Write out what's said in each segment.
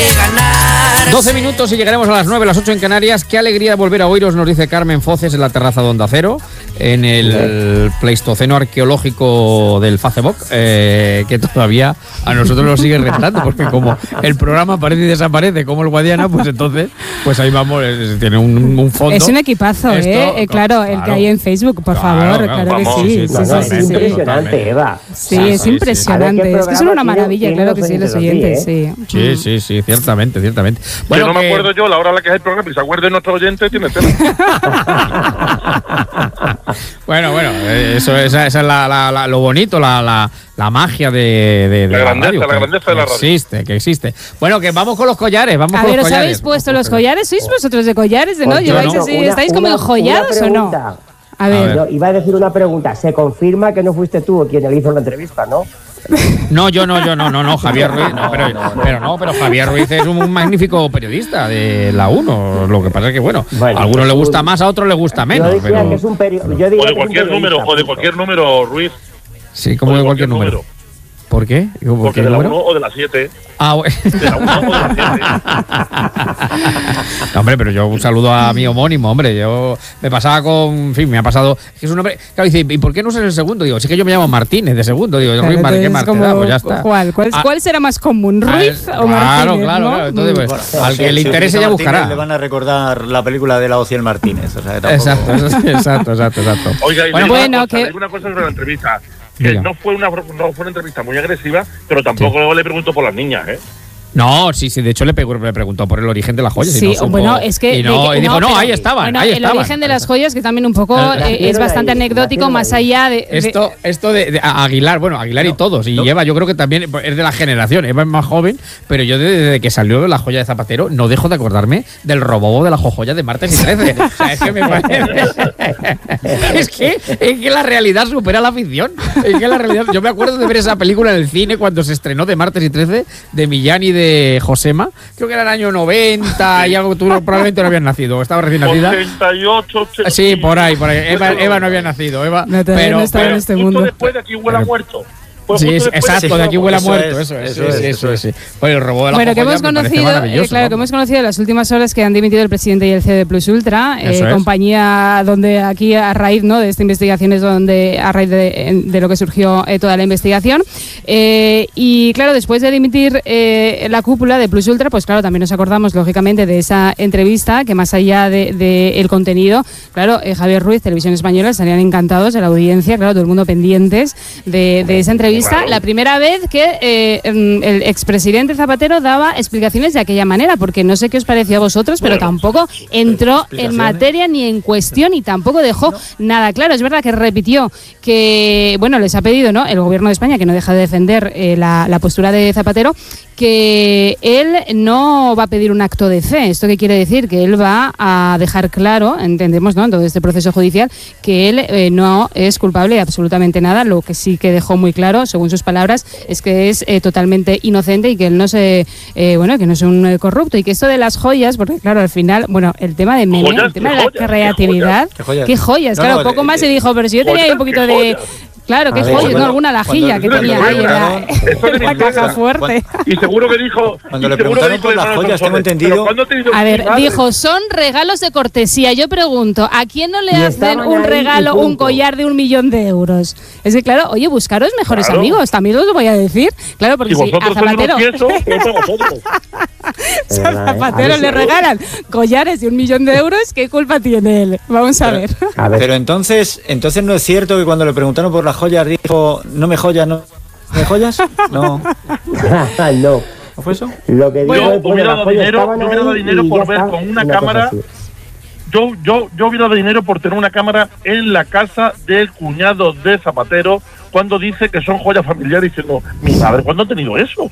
12 minutos y llegaremos a las 9, las 8 en Canarias. Qué alegría volver a oíros, nos dice Carmen Foces en la terraza de Onda Cero, en el Pleistoceno arqueológico del Facebook, que todavía a nosotros nos sigue retando, porque como el programa aparece y desaparece como el Guadiana, pues entonces, pues ahí vamos, tiene un fondo. Es un equipazo, claro, el que hay en Facebook, por favor, claro que sí. Es impresionante, Eva. Sí, es impresionante. Es que son una maravilla, claro que sí, los oyentes, Sí, ciertamente. Bueno, yo no me acuerdo yo la hora a la que es el programa, y se acuerde nuestro oyente, tiene tela. Bueno, esa es lo bonito, la magia de la grandeza, la grandeza de la radio. Que existe. Bueno, que vamos con los collares, A ver, ¿os habéis puesto los collares? ¿Sois vosotros de collares? ¿No? ¿Lleváis así? ¿Estáis como enjollados o no? A ver. Yo iba a decir una pregunta. ¿Se confirma que no fuiste tú quien le hizo la entrevista, no? No, Javier Ruiz, pero Javier Ruiz es un magnífico periodista de la 1. Lo que pasa es que, bueno, a algunos le gusta más, a otros le gusta menos. Yo diría que es un o de cualquier número, Ruiz. Sí, como de cualquier número. ¿Por qué? Porque de la 1 o de la 7. Ah, bueno. De la 1 o de la 7. No, hombre, pero yo un saludo a mi homónimo, hombre. Yo me pasaba me ha pasado. Es un hombre. Claro, dice, ¿y por qué no usas el segundo? Digo, sí que yo me llamo Martínez de segundo. Digo, claro, Ruiz Martínez, pues ya está. ¿Cuál será más común, Ruiz o Martínez? Claro. Entonces, pues, al que le interese ya buscará. Le van a recordar la película de la Ociel Martínez. O sea, Exacto. Oiga, y bueno, que una cosa sobre la entrevista. Que no fue una entrevista muy agresiva, pero tampoco le pregunto por las niñas, ¿eh? No, sí, de hecho le preguntó por el origen de las joyas. Sí, bueno, es que... Y dijo, ahí estaban, el origen de las joyas, que también un poco es bastante anecdótico, más allá de... Esto de Aguilar, Aguilar y todos, y Eva, yo creo que también es de la generación, Eva es más joven, pero yo desde que salió la joya de Zapatero, no dejo de acordarme del robobo de la jojoya de martes y 13. O sea, es que me parece... es que la realidad supera la ficción. Es que la realidad... Yo me acuerdo de ver esa película en el cine cuando se estrenó de martes y 13, de Millán y de Josema, creo que era el año 90 y algo, tú probablemente no habías nacido, estaba recién nacida. 88, 80. Sí, por ahí. Eva no había nacido, pero no estaba en este mundo. Después de Aquí huele a muerto. Sí, exacto, de Aquí huele a muerto, eso es. Bueno, el robot de la que hemos conocido, que hemos conocido en las últimas horas que han dimitido el presidente y el CEO de Plus Ultra, compañía donde aquí a raíz de esta investigación es donde a raíz de lo que surgió toda la investigación, y claro, después de dimitir la cúpula de Plus Ultra, pues claro, también nos acordamos lógicamente de esa entrevista que más allá de el contenido, claro, Javier Ruiz, Televisión Española, estarían encantados de la audiencia, claro, todo el mundo pendientes de esa entrevista. La primera vez que el expresidente Zapatero daba explicaciones de aquella manera, porque no sé qué os pareció a vosotros, pero tampoco entró en materia ni en cuestión y tampoco dejó nada claro. Es verdad que repitió que, les ha pedido el gobierno de España, que no deja de defender la postura de Zapatero, que él no va a pedir un acto de fe. ¿Esto qué quiere decir? Que él va a dejar claro, entendemos, en todo este proceso judicial, que él no es culpable de absolutamente nada. Lo que sí que dejó muy claro, según sus palabras, es que es totalmente inocente y que él no que no es un corrupto, y que esto de las joyas, porque claro, al final, el tema de Mene, el tema de la creatividad, ¿qué joyas? Claro, poco más se dijo, pero si yo tenía ahí un poquito de... Claro, qué joyas, alguna lajilla que tenía ahí en la caja fuerte. Y seguro que dijo... Cuando le preguntaron por las joyas, tengo entendido... A ver, dijo, son regalos de cortesía. Yo pregunto, ¿a quién no le hacen un regalo, un collar de 1 millón de euros? Es que claro, oye, buscaros mejores amigos, también os lo voy a decir. Claro, porque si a Zapatero... Si a Zapatero le regalan collares de 1 millón de euros, ¿qué culpa tiene él? Vamos a ver. Pero entonces no es cierto que cuando le preguntaron por las joyas dijo, no me joyas, no me joyas. No. No. ¿No fue eso? Lo que yo hubiera dado dinero por ver con una cámara. Yo hubiera dado dinero por tener una cámara en la casa del cuñado de Zapatero cuando dice que son joyas familiares, diciendo, mi madre, ¿cuándo ha tenido eso?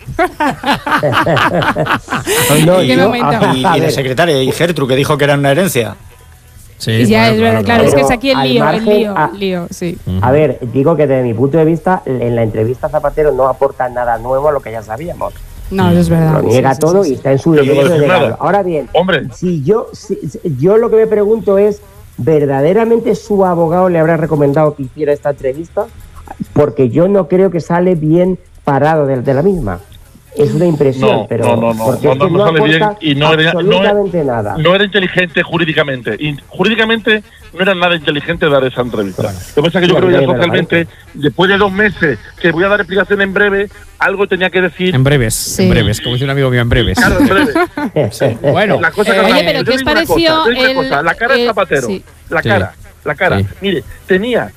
Y la secretaria y Gertrude, que dijo que era una herencia. Sí, ya es verdad, claro, es que es aquí el lío, sí. A ver, digo que desde mi punto de vista, en la entrevista Zapatero no aporta nada nuevo a lo que ya sabíamos. No, es verdad. Lo niega todo y está en su derecho de negarlo. Ahora bien, si yo lo que me pregunto es, ¿verdaderamente su abogado le habrá recomendado que hiciera esta entrevista? Porque yo no creo que sale bien parado de la misma. es una impresión, pero no sale bien y no nada. No era inteligente jurídicamente. Y jurídicamente no era nada inteligente dar esa entrevista. Lo que pasa es que yo creo que ya socialmente, después de 2 meses, que voy a dar explicación en breve, algo tenía que decir. En breves, como dice un amigo mío, en breves. Claro, en breves. Bueno, la cosa oye, pero ¿qué os pareció la cara de Zapatero? Sí. La cara. Sí. Mire, tenía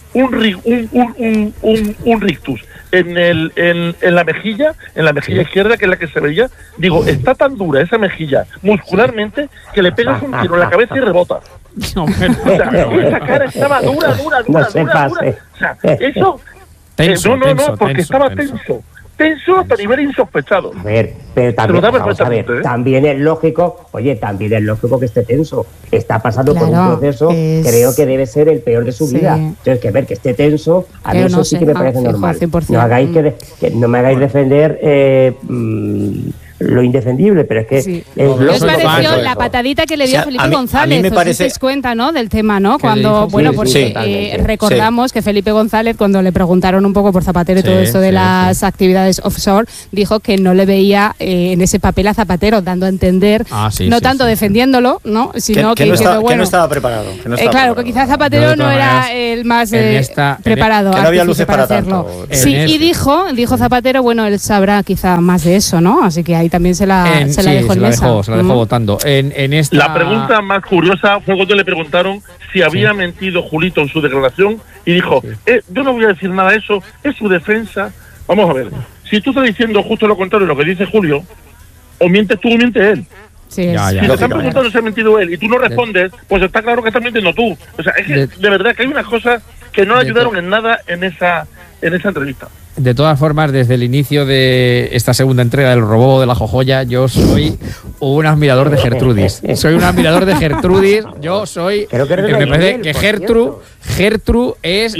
un rictus en la mejilla, izquierda, que es la que se veía. Digo, está tan dura esa mejilla muscularmente que le pegas un tiro en la cabeza y rebota. No, o sea, esa cara estaba dura. No se pase. O sea, eso. Tenso, porque estaba tenso hasta nivel insospechado. A ver, pero también es lógico, que esté tenso. Está pasando por un proceso, creo que debe ser el peor de su vida. Entonces, que esté tenso, a mí eso sí que me parece normal. 100%. No me hagáis defender lo indefendible, pero es que ¿Qué os pareció la patadita que le dio Felipe González? A mí me parece... ¿Os cuenta, no, del tema, no? Cuando, recordamos que Felipe González, cuando le preguntaron un poco por Zapatero y todo esto de las actividades offshore, dijo que no le veía en ese papel a Zapatero, dando a entender, tanto defendiéndolo, ¿no? Sino que no estaba preparado. Claro, que quizás Zapatero no era el más preparado. Que no había luces para hacerlo. Sí, y dijo Zapatero, bueno, él sabrá quizá más de eso, ¿no? Así que ahí también se la dejó en mesa. Se la dejó votando. La pregunta más curiosa fue cuando le preguntaron si había mentido Julito en su declaración y dijo, yo no voy a decir nada de eso, es su defensa. Vamos a ver, si tú estás diciendo justo lo contrario de lo que dice Julio, o mientes tú o miente él. Sí, si te están preguntando si ha mentido él y tú no respondes, pues está claro que estás mintiendo tú. O sea, es que de verdad que hay unas cosas que no ayudaron en nada en esa entrevista. De todas formas, desde el inicio de esta segunda entrega del Robobo de la Jojoya, yo soy un admirador de Gertrudis. Soy un admirador de Gertrudis. Yo soy... me parece que Gertrude es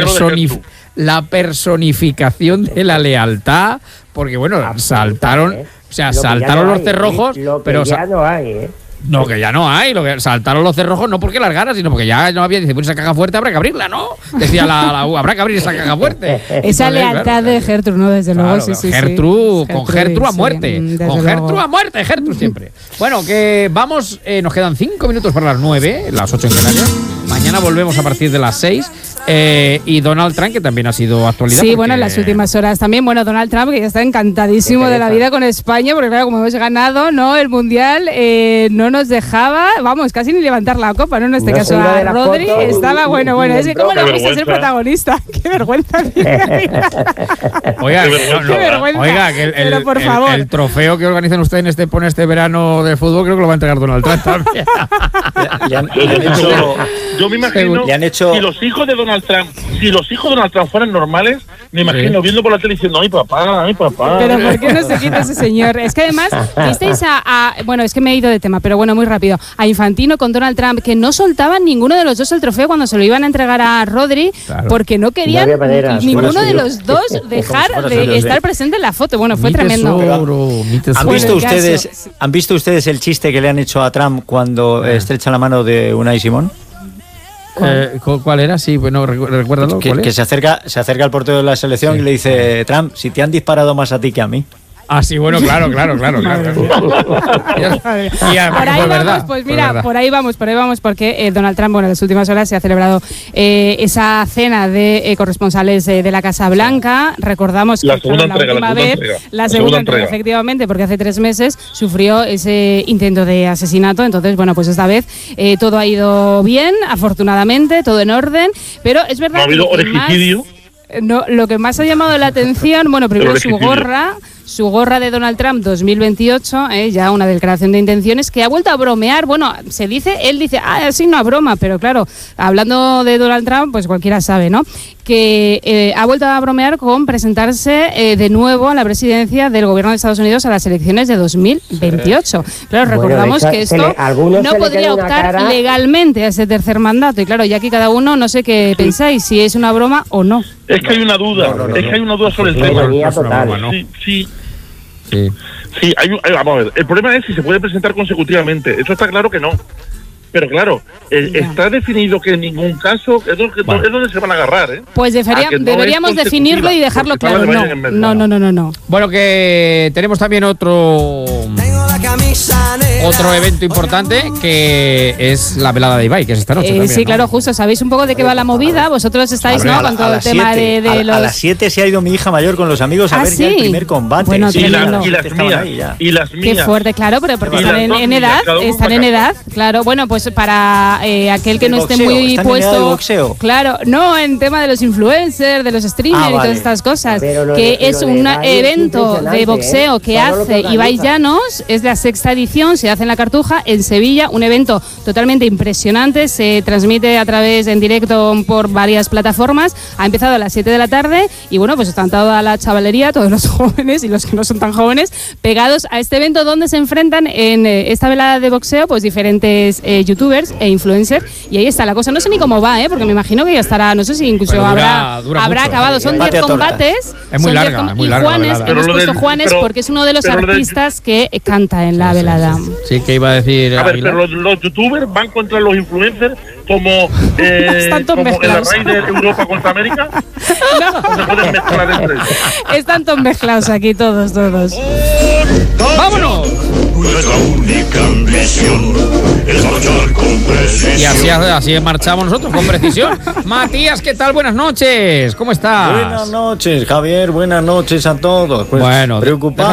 la personificación de la lealtad, porque bueno, saltaron los cerrojos, pero ya no hay, No, que ya no hay. Lo que saltaron los cerrojos no porque las ganas, sino porque ya no había. Dice, pues esa caja fuerte habrá que abrirla, ¿no? Decía la U, habrá que abrir esa caja fuerte. Esa lealtad de Gertrude, ¿no? Desde luego, sí. Gertrude, con Gertrude a muerte. Con Gertrude a muerte, Gertrude siempre. Bueno, que vamos, nos quedan 5 minutos para las 9, las 8 en Canarias. Mañana volvemos a partir de las 6. Y Donald Trump, que también ha sido actualidad. Sí, bueno, en las últimas horas también. Bueno, Donald Trump, que ya está encantadísimo de la vida con España, porque claro, como hemos ganado, ¿no? El Mundial no nos dejaba, vamos, casi ni levantar la copa, ¿no? En este caso a Rodri estaba, bueno, es que cómo le gusta ser protagonista. Qué vergüenza. Oiga, que el trofeo que organizan ustedes en este verano de fútbol creo que lo va a entregar Donald Trump también. Yo me imagino, si los hijos de Donald Trump fueran normales, me imagino viendo por la tele diciendo, ay papá. Pero ¿por qué no se quita ese señor? Es que además, visteis bueno, es que me he ido de tema, pero bueno, muy rápido, a Infantino con Donald Trump, que no soltaban ninguno de los dos el trofeo cuando se lo iban a entregar a Rodri, porque no querían ninguno de los dos dejar de estar presente en la foto. Bueno, fue tremendo. ¿Han visto ustedes el chiste que le han hecho a Trump cuando estrecha la mano de Unai Simón? ¿Cuál era? Sí, bueno, recuérdalo. Que se acerca al portero de la selección y le dice, Trump, si te han disparado más a ti que a mí. Ah, sí, bueno, claro. Por ahí vamos, porque Donald Trump, bueno, en las últimas horas se ha celebrado esa cena de corresponsales de la Casa Blanca. Recordamos que la segunda entrega, efectivamente, porque hace 3 meses sufrió ese intento de asesinato. Entonces, bueno, pues esta vez todo ha ido bien, afortunadamente, todo en orden, pero es verdad ¿no ha habido orejicidio? Lo que más ha llamado la atención, bueno, primero su gorra de Donald Trump 2028, ya una declaración de intenciones que ha vuelto a bromear. Bueno, él dice, sí, no a broma, pero claro, hablando de Donald Trump, pues cualquiera sabe, ¿no? Que ha vuelto a bromear con presentarse de nuevo a la presidencia del gobierno de Estados Unidos a las elecciones de 2028. Claro, recordamos que esto no podría optar legalmente a ese tercer mandato. Y claro, ya aquí cada uno, no sé qué pensáis, si es una broma o no. Es que hay una duda, sobre el tema. Sí, vamos a ver. El problema es si se puede presentar consecutivamente. Eso está claro que no. Pero claro, está definido que en ningún caso es donde se van a agarrar, ¿eh? Pues deberíamos definirlo y dejarlo claro. No. Bueno, que tenemos también otro evento importante, que es la velada de Ibai, que es esta noche también, sí, claro, justo. ¿Sabéis un poco de qué va la movida? Vosotros estáis, ¿no? Con todo el tema de los... A las 7 se ha ido mi hija mayor con los amigos a ver ya el primer combate. Bueno, y las mías. Qué fuerte, claro, pero porque están en edad, claro. Bueno, pues para aquel que no esté muy puesto... Claro, no, en tema de los influencers, de los streamers y todas estas cosas, que es un evento de boxeo que hace Ibai Llanos, es la 6ª edición, se hace en la Cartuja, en Sevilla, un evento totalmente impresionante, se transmite a través en directo por varias plataformas, ha empezado a las 7 de la tarde y bueno, pues están toda la chavalería, todos los jóvenes y los que no son tan jóvenes, pegados a este evento donde se enfrentan en esta velada de boxeo pues diferentes youtubers e influencers, y ahí está la cosa. No sé ni cómo va, porque me imagino que ya estará, no sé si incluso habrá acabado. Son 10 combates. Es muy larga. Y Juanes, hemos puesto Juanes porque es uno de los artistas que canta en la velada. Sí, que iba a decir. A ver, pero los youtubers van contra los influencers como el rey de Europa contra América. No se pueden mezclar entre ellos. Están todos mezclados aquí, todos. ¡Vámonos! Nuestra única ambición es marchar con precisión. Y así marchamos nosotros, con precisión. Matías, ¿qué tal? Buenas noches. ¿Cómo estás? Buenas noches, Javier. Buenas noches a todos. Pues bueno, preocupado.